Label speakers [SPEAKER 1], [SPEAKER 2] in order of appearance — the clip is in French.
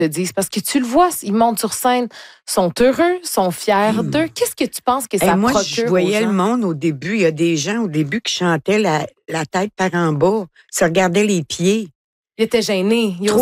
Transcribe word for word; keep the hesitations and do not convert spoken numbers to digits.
[SPEAKER 1] te disent? Parce que tu le vois, ils montent sur scène, sont heureux, sont fiers
[SPEAKER 2] Mmh.
[SPEAKER 1] d'eux. Qu'est-ce que tu penses que ça
[SPEAKER 2] Hey, moi,
[SPEAKER 1] procure
[SPEAKER 2] je voyais
[SPEAKER 1] aux gens?
[SPEAKER 2] le monde au début. Il y a des gens au début qui chantaient la, la tête par en bas. Ça regardait les pieds.
[SPEAKER 1] Ils étaient gênés. Ils
[SPEAKER 2] Trop